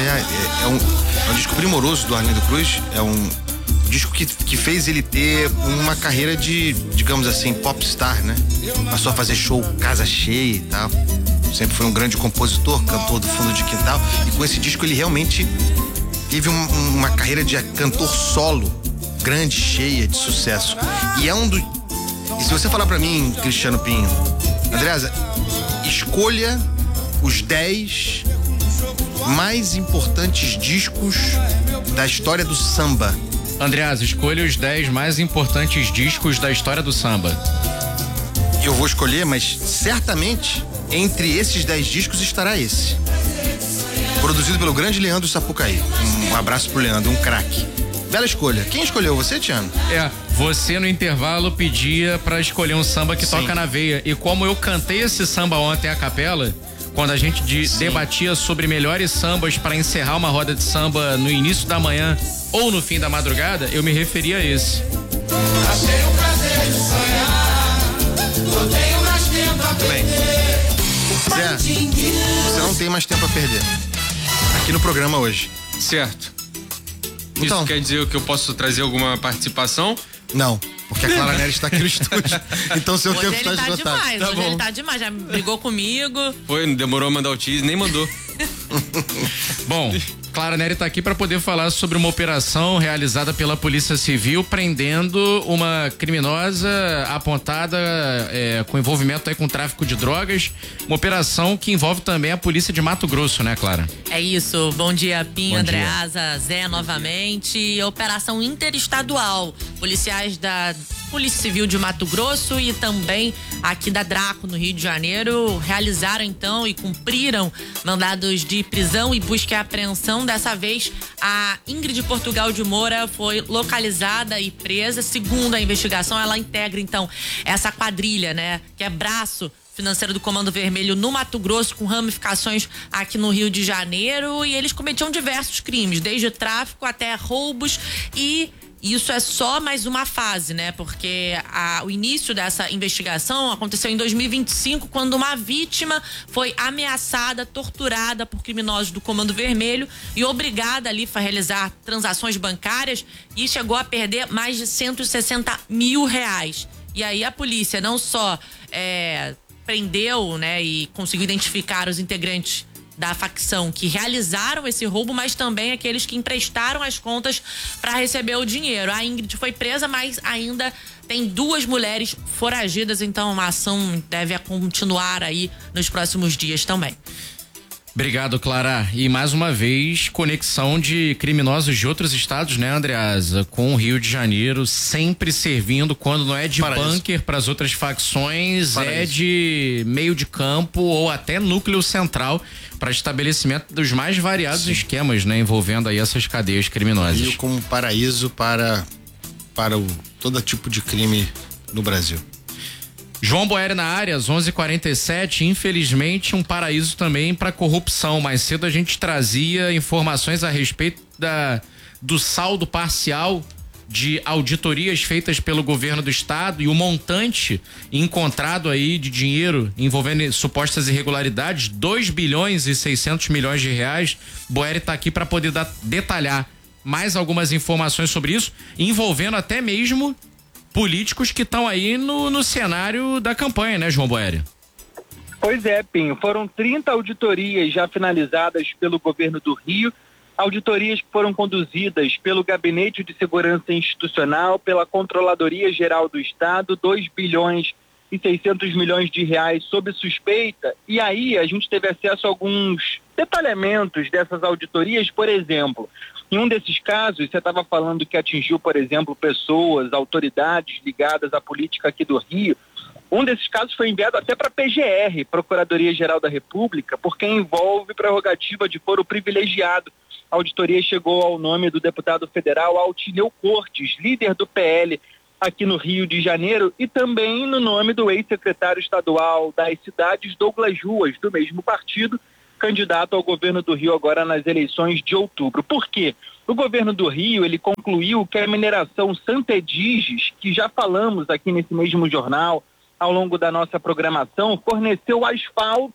É um disco primoroso do Arlindo Cruz. É um disco que fez ele ter uma carreira de, digamos assim, popstar, né? Passou a fazer show casa cheia e tal. Sempre foi um grande compositor, cantor do fundo de quintal. E com esse disco ele realmente teve uma carreira de cantor solo grande, cheia de sucesso. E é E se você falar pra mim, Cristiano Pinho, Andreasa, escolha os 10 mais importantes discos da história do samba. Andreasa, escolha os 10 mais importantes discos da história do samba. Eu vou escolher, mas certamente entre esses 10 discos estará esse. Produzido pelo grande Leandro Sapucaí. Um abraço pro Leandro, um craque. Bela escolha. Quem escolheu? Você, Tiano? Você no intervalo pedia pra escolher um samba que toca na veia. E como eu cantei esse samba ontem à capela, quando a gente debatia sobre melhores sambas para encerrar uma roda de samba no início da manhã ou no fim da madrugada, eu me referi a esse. Achei o prazer de sonhar, não tenho mais tempo a perder. Zé, você não tem mais tempo a perder. Aqui no programa hoje. Certo. Então, isso quer dizer que eu posso trazer alguma participação? Não, porque a Clara Nery está aqui no estúdio. Então seu tempo está esgotado. Demais, tá hoje bom. ele tá demais, já brigou comigo. Foi, não demorou a mandar o teaser, nem mandou. Bom, Clara Nery está aqui para poder falar sobre uma operação realizada pela Polícia Civil prendendo uma criminosa apontada com envolvimento aí com tráfico de drogas, uma operação que envolve também a Polícia de Mato Grosso, né, Clara? É isso, bom dia, Pinho, Bom dia. Andreasa, Zé novamente. Operação interestadual, policiais da Polícia Civil de Mato Grosso e também aqui da Draco, no Rio de Janeiro, realizaram então e cumpriram mandados de prisão e busca e apreensão. Dessa vez, a Ingrid Portugal de Moura foi localizada e presa. Segundo a investigação, ela integra então essa quadrilha, né, que é braço financeiro do Comando Vermelho no Mato Grosso, com ramificações aqui no Rio de Janeiro, e eles cometiam diversos crimes, desde tráfico até roubos, e isso é só mais uma fase, né? Porque o início dessa investigação aconteceu em 2025, quando uma vítima foi ameaçada, torturada por criminosos do Comando Vermelho e obrigada ali a realizar transações bancárias e chegou a perder mais de R$160 mil. E aí a polícia não só prendeu, né, e conseguiu identificar os integrantes da facção que realizaram esse roubo, mas também aqueles que emprestaram as contas para receber o dinheiro. A Ingrid foi presa, mas ainda tem 2 mulheres foragidas, então a ação deve continuar aí nos próximos dias também. Obrigado, Clara. E mais uma vez, conexão de criminosos de outros estados, né, Andreasa? Com o Rio de Janeiro, sempre servindo, quando não é de bunker para as outras facções, de meio de campo ou até núcleo central para estabelecimento dos mais variados esquemas, né, envolvendo aí essas cadeias criminosas. Rio como paraíso para todo tipo de crime no Brasil. João Boeri na área, às 11h47, infelizmente um paraíso também para corrupção. Mais cedo a gente trazia informações a respeito do saldo parcial de auditorias feitas pelo governo do estado e o montante encontrado aí de dinheiro envolvendo supostas irregularidades, 2 bilhões e 600 milhões de reais. Boeri tá aqui para poder detalhar mais algumas informações sobre isso, envolvendo até mesmo políticos que estão aí no cenário da campanha, né, João Boeri? Pois é, Pinho. Foram 30 auditorias já finalizadas pelo governo do Rio, auditorias que foram conduzidas pelo Gabinete de Segurança Institucional, pela Controladoria Geral do Estado, 2 bilhões e 600 milhões de reais sob suspeita. E aí a gente teve acesso a alguns detalhamentos dessas auditorias. Por exemplo, em um desses casos, você estava falando que atingiu, por exemplo, pessoas, autoridades ligadas à política aqui do Rio. Um desses casos foi enviado até para a PGR, Procuradoria-Geral da República, porque envolve prerrogativa de foro privilegiado. A auditoria chegou ao nome do deputado federal Altineu Cortes, líder do PL aqui no Rio de Janeiro, e também no nome do ex-secretário estadual das cidades, Douglas Ruas, do mesmo partido, candidato ao governo do Rio agora nas eleições de outubro. Por quê? O governo do Rio, ele concluiu que a mineração Santa Ediges, que já falamos aqui nesse mesmo jornal, ao longo da nossa programação, forneceu asfalto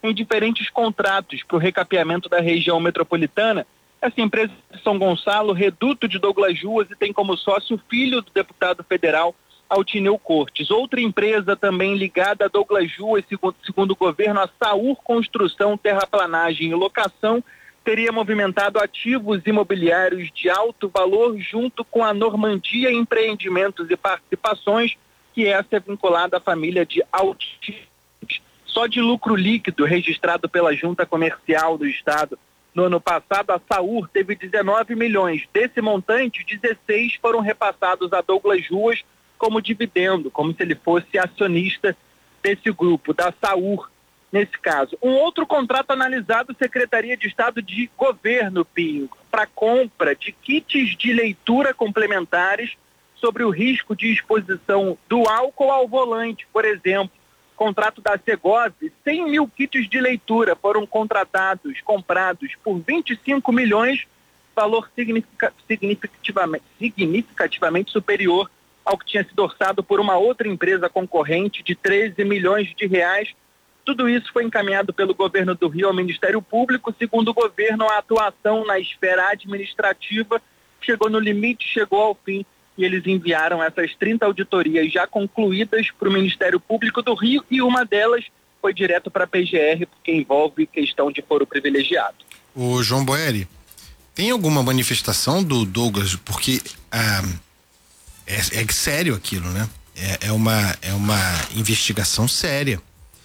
em diferentes contratos para o recapeamento da região metropolitana. Essa empresa de São Gonçalo, reduto de Douglas Ruas, e tem como sócio o filho do deputado federal Altineu Cortes. Outra empresa também ligada a Douglas Ruas, segundo o governo, a Saur Construção, Terraplanagem e Locação, teria movimentado ativos imobiliários de alto valor junto com a Normandia Empreendimentos e Participações, que essa é vinculada à família de Altineu. Só de lucro líquido registrado pela Junta Comercial do Estado no ano passado, a Saur teve 19 milhões. Desse montante, 16 foram repassados a Douglas Ruas como dividendo, como se ele fosse acionista desse grupo, da Saur, nesse caso. Um outro contrato analisado, Secretaria de Estado de Governo, Pinho, para compra de kits de leitura complementares sobre o risco de exposição do álcool ao volante, por exemplo. Contrato da Segov, 100 mil kits de leitura foram comprados por 25 milhões, valor significativamente superior ao que tinha sido orçado por uma outra empresa concorrente de 13 milhões de reais. Tudo isso foi encaminhado pelo governo do Rio ao Ministério Público. Segundo o governo, a atuação na esfera administrativa chegou no limite, chegou ao fim, e eles enviaram essas 30 auditorias já concluídas para o Ministério Público do Rio, e uma delas foi direto para a PGR, porque envolve questão de foro privilegiado. O João Boeri, tem alguma manifestação do Douglas? Porque é sério aquilo, né? É uma investigação séria.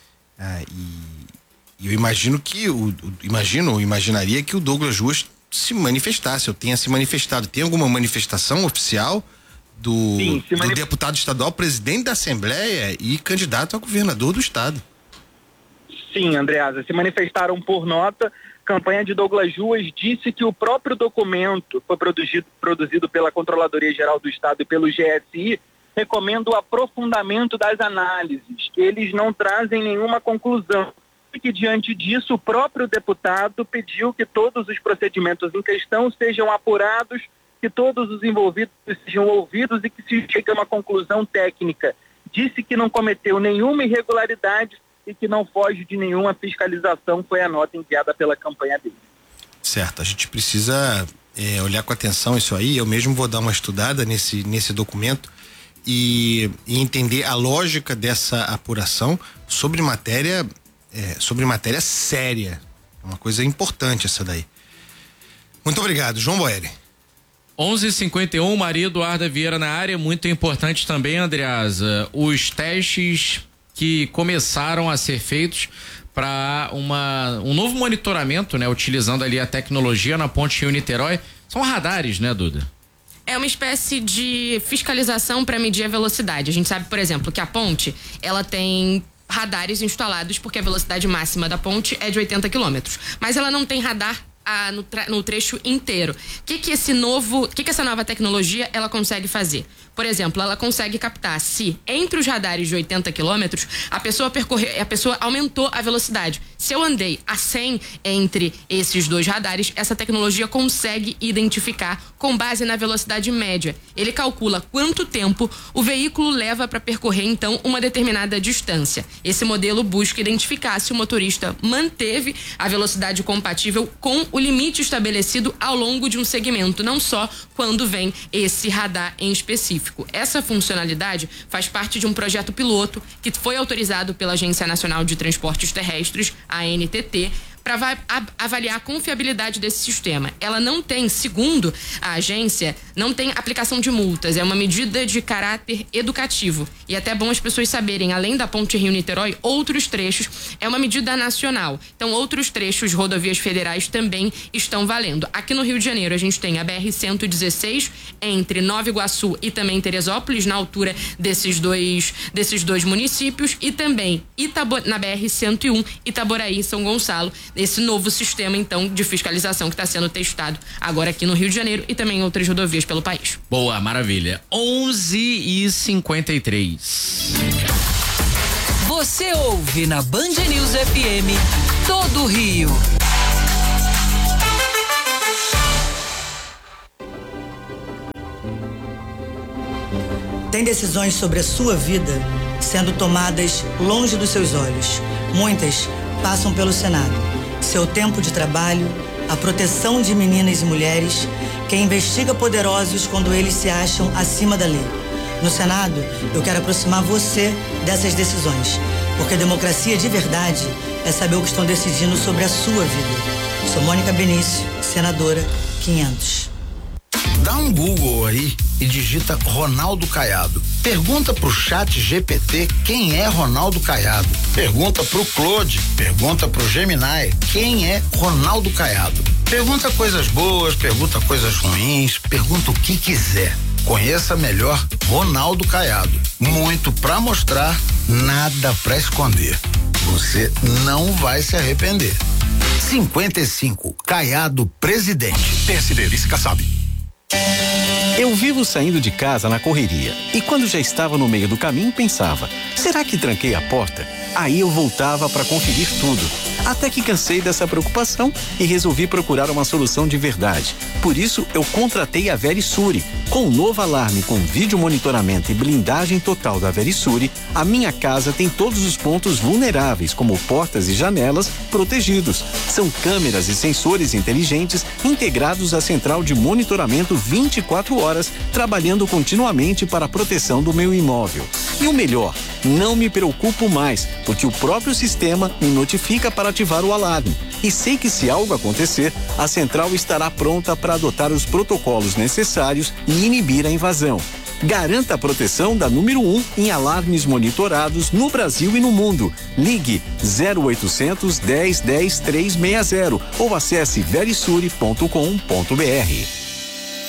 E eu imagino que imaginaria que o Douglas Ruas se manifestasse, ou tenha se manifestado. Tem alguma manifestação oficial do deputado estadual, presidente da Assembleia e candidato a governador do estado? Sim, Andreasa, se manifestaram por nota. Campanha de Douglas Ruas disse que o próprio documento foi produzido pela Controladoria Geral do Estado e pelo GSI, recomenda o aprofundamento das análises, que eles não trazem nenhuma conclusão. E que, diante disso, o próprio deputado pediu que todos os procedimentos em questão sejam apurados, que todos os envolvidos sejam ouvidos e que se chegue a uma conclusão técnica. Disse que não cometeu nenhuma irregularidade e que não foge de nenhuma fiscalização, foi a nota enviada pela campanha dele. Certo, a gente precisa olhar com atenção isso aí. Eu mesmo vou dar uma estudada nesse documento e entender a lógica dessa apuração sobre matéria séria. É uma coisa importante essa daí. Muito obrigado, João Boeri. 11h51, Maria Eduarda Vieira na área. Muito importante também, Andreasa, os testes que começaram a ser feitos para um novo monitoramento, né? Utilizando ali a tecnologia na Ponte Rio-Niterói. São radares, né, Duda? É uma espécie de fiscalização para medir a velocidade. A gente sabe, por exemplo, que a ponte, ela tem radares instalados porque a velocidade máxima da ponte é de 80 km. Mas ela não tem radar no trecho inteiro. O que essa nova tecnologia ela consegue fazer? Por exemplo, ela consegue captar se entre os radares de 80 km a pessoa aumentou a velocidade. Se eu andei a 100 entre esses dois radares, essa tecnologia consegue identificar com base na velocidade média. Ele calcula quanto tempo o veículo leva para percorrer, então, uma determinada distância. Esse modelo busca identificar se o motorista manteve a velocidade compatível com o limite estabelecido ao longo de um segmento, não só quando vem esse radar em específico. Essa funcionalidade faz parte de um projeto piloto que foi autorizado pela Agência Nacional de Transportes Terrestres, a ANTT, para avaliar a confiabilidade desse sistema. Ela não tem, segundo a agência, não tem aplicação de multas, é uma medida de caráter educativo. E até é bom as pessoas saberem, além da Ponte Rio-Niterói, outros trechos, é uma medida nacional. Então, outros trechos de rodovias federais também estão valendo. Aqui no Rio de Janeiro, a gente tem a BR-116, entre Nova Iguaçu e também Teresópolis, na altura desses dois municípios, e também na BR-101, Itaboraí e São Gonçalo, esse novo sistema, então, de fiscalização que está sendo testado agora aqui no Rio de Janeiro e também em outras rodovias pelo país. Boa, maravilha. 11h53. Você ouve na Band News FM todo o Rio. Tem decisões sobre a sua vida sendo tomadas longe dos seus olhos. Muitas passam pelo Senado. Seu tempo de trabalho, a proteção de meninas e mulheres, quem investiga poderosos quando eles se acham acima da lei. No Senado, eu quero aproximar você dessas decisões, porque democracia de verdade é saber o que estão decidindo sobre a sua vida. Sou Mônica Benício, senadora 500. Dá um Google aí e digita Ronaldo Caiado. Pergunta pro Chat GPT quem é Ronaldo Caiado. Pergunta pro Claude, pergunta pro Gemini quem é Ronaldo Caiado. Pergunta coisas boas, pergunta coisas ruins, pergunta o que quiser. Conheça melhor Ronaldo Caiado. Muito pra mostrar, nada pra esconder. Você não vai se arrepender. 55, Caiado presidente. PSD, vice-Kassab. Eu vivo saindo de casa na correria e quando já estava no meio do caminho pensava, será que tranquei a porta? Aí eu voltava para conferir tudo, até que cansei dessa preocupação e resolvi procurar uma solução de verdade. Por isso eu contratei a Verisure. Com o novo alarme com vídeo monitoramento e blindagem total da Verisure, a minha casa tem todos os pontos vulneráveis, como portas e janelas, protegidos. São câmeras e sensores inteligentes integrados à central de monitoramento 24 horas, trabalhando continuamente para a proteção do meu imóvel. E o melhor, não me preocupo mais, porque o próprio sistema me notifica para ativar o alarme. E sei que se algo acontecer, a central estará pronta para adotar os protocolos necessários e inibir a invasão. Garanta a proteção da número 1 em alarmes monitorados no Brasil e no mundo. Ligue 0800 10 10 360 ou acesse verisure.com.br.